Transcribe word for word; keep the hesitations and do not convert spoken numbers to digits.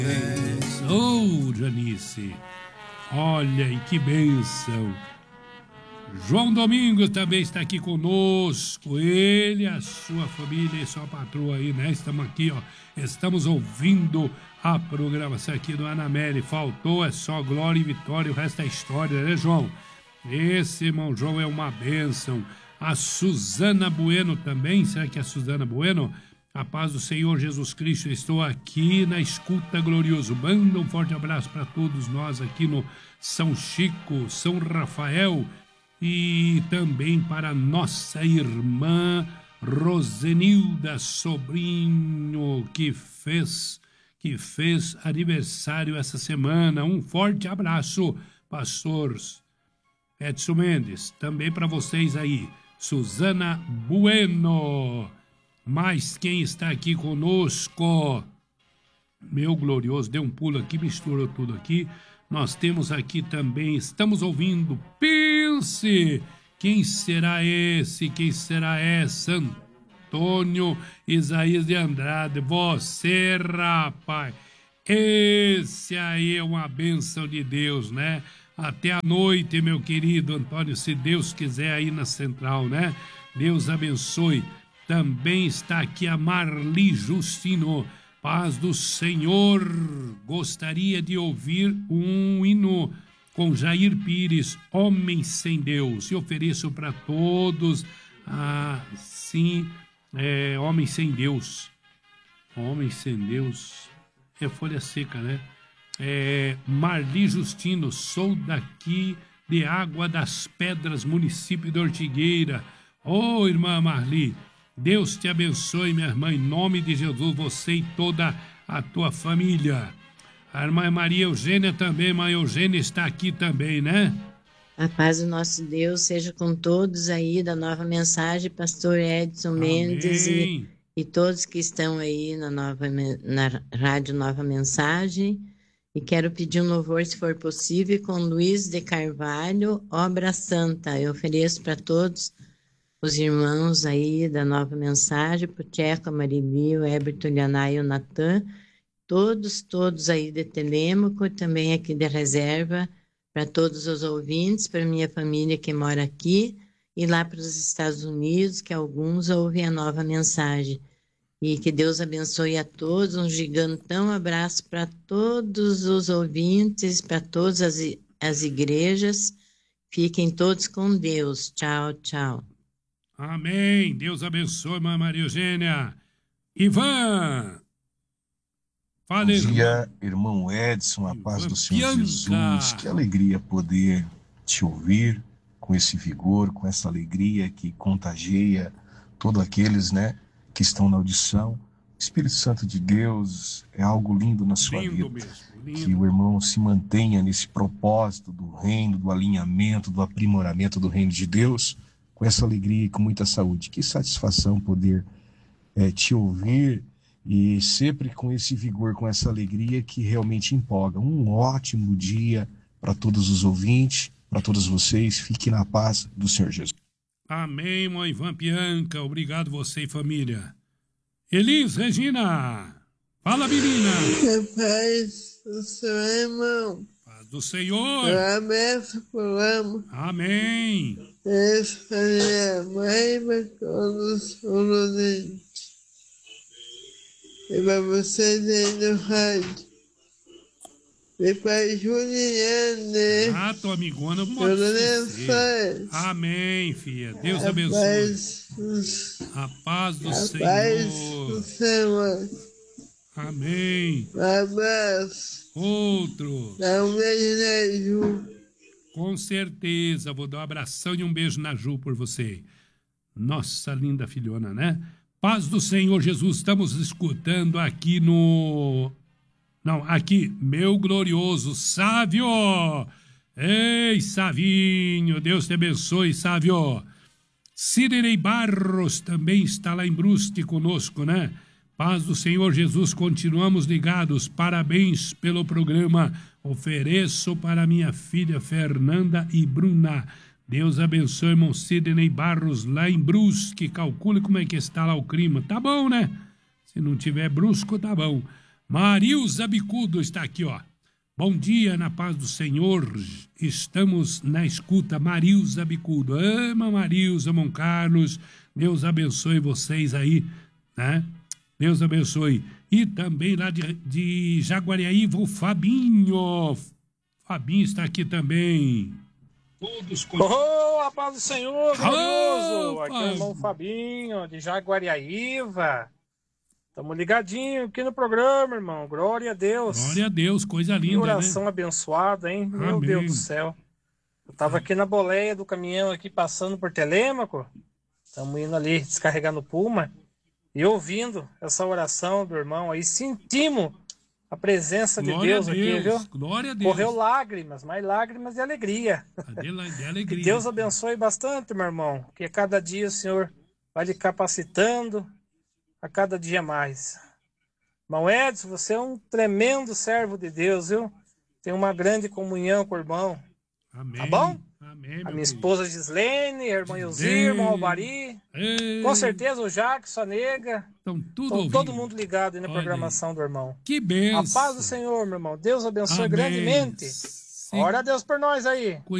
Oh, Janice, olha aí que bênção. João Domingos também está aqui conosco, ele, a sua família e sua patroa aí, né? Estamos aqui, ó, estamos ouvindo a programação aqui do Anameli. Faltou é só glória e vitória, o resto é história, né, João? Esse irmão João é uma bênção. A Suzana Bueno também, será que é a Suzana Bueno? A paz do Senhor Jesus Cristo, estou aqui na escuta, glorioso. Manda um forte abraço para todos nós aqui no São Chico, São Rafael, e também para nossa irmã Rosenilda Sobrinho, que fez, que fez aniversário essa semana. Um forte abraço, pastor Edson Mendes, também para vocês aí. Suzana Bueno. Mas quem está aqui conosco, meu glorioso, deu um pulo aqui, misturou tudo aqui. Nós temos aqui também, estamos ouvindo, pense, quem será esse, quem será essa? Antônio Isaías de Andrade, você, rapaz, esse aí é uma bênção de Deus, né? Até a noite, meu querido Antônio, se Deus quiser aí na central, né? Deus abençoe. Também está aqui a Marli Justino. Paz do Senhor. Gostaria de ouvir um hino com Jair Pires, Homem Sem Deus. E ofereço para todos, assim, é, Homem Sem Deus. Homem Sem Deus. É folha seca, né? É, Marli Justino, sou daqui de Água das Pedras, município de Ortigueira. Ô, oh, irmã Marli, Deus te abençoe, minha irmã, em nome de Jesus, você e toda a tua família. A irmã Maria Eugênia também, irmã Eugênia está aqui também, né? A paz do nosso Deus seja com todos aí da Nova Mensagem, pastor Edson Amém. Mendes e, e todos que estão aí na, nova, na Rádio Nova Mensagem. E quero pedir um louvor, se for possível, com Luiz de Carvalho, Obra Santa. Eu ofereço para todos os irmãos aí da Nova Mensagem, para o Tcheco, a Maribi, o Heberto, o Lianai e o Natan, todos, todos aí de Telêmaco, também aqui de Reserva, para todos os ouvintes, para minha família que mora aqui, e lá para os Estados Unidos, que alguns ouvem a Nova Mensagem. E que Deus abençoe a todos, um gigantão abraço para todos os ouvintes, para todas as, as igrejas. Fiquem todos com Deus. Tchau, tchau. Amém. Deus abençoe, irmã Maria Eugênia. Ivan. Fala, Bom dia, irmão Edson, a paz do Senhor Jesus. Que alegria poder te ouvir com esse vigor, com essa alegria que contagia todos aqueles, né, que estão na audição. O Espírito Santo de Deus é algo lindo na sua lindo vida. Mesmo, lindo. Que o irmão se mantenha nesse propósito do reino, do alinhamento, do aprimoramento do reino de Deus, com essa alegria e com muita saúde. Que satisfação poder é, te ouvir e sempre com esse vigor, com essa alegria que realmente empolga. Um ótimo dia para todos os ouvintes, para todos vocês. Fiquem na paz do Senhor Jesus. Amém, mãe Ivan Bianca. Obrigado você e família. Elis Regina. Fala, menina. Que paz do Senhor, irmão. Paz do Senhor. Parabéns por amo. Amém. Esse é a mãe para todos os ouvintes. E para vocês aí do rádio. E para Juliane. Ah, tua amigona. Juliane. Amém, filha. Deus abençoe. A paz do Senhor. A paz do Senhor. Amém. Um abraço. Outro. Dá um beijo na Ju. Com certeza. Vou dar um abração e um beijo na Ju por você. Nossa linda filhona, né? Paz do Senhor Jesus. Estamos escutando aqui no... Não, aqui, meu glorioso Sávio. Ei, Savinho, Deus te abençoe, Sávio. Cirerei Barros também está lá em Brusque conosco, né? Paz do Senhor Jesus, continuamos ligados. Parabéns pelo programa. Ofereço para minha filha Fernanda e Bruna. Deus abençoe, irmão Sidney Barros, lá em Brusque. Calcule como é que está lá o clima. Tá bom, né? Se não tiver brusco, tá bom. Marilza Bicudo está aqui, ó. Bom dia, na paz do Senhor. Estamos na escuta. Marilza Bicudo. Ama Marilza, irmão Carlos. Deus abençoe vocês aí, né? Deus abençoe. E também lá de, de Jaguariaíva, o Fabinho. Fabinho está aqui também. Todos com... Oh, a paz do Senhor, glorioso! Oh, aqui é o irmão Fabinho, de Jaguariaíva. Estamos ligadinhos aqui no programa, irmão. Glória a Deus. Glória a Deus, coisa linda, que oração né? abençoada, hein? Meu Amém. Deus do céu. Eu tava aqui na boleia do caminhão, aqui passando por Telêmaco. Estamos indo ali descarregar no Puma. E ouvindo essa oração do irmão aí, sentimos a presença de Glória Deus, a aqui, Deus. viu? Glória a Deus. Correu lágrimas, mais lágrimas de alegria. De, de alegria. Que Deus abençoe bastante, meu irmão. Que a cada dia o Senhor vai lhe capacitando a cada dia mais. Irmão Edson, você é um tremendo servo de Deus, viu? Tem uma grande comunhão com o irmão. Amém. Tá bom? Amém, A minha querido. esposa Gislene, a irmã Elzir, irmão Albari. Ei. Com certeza o Jackson, a nega. Estão tudo Estão ouvindo. todo mundo ligado aí na Olha programação aí. do irmão. Que benção. A paz do Senhor, meu irmão. Deus abençoe Amém. grandemente. Sim. Ora a Deus por nós aí.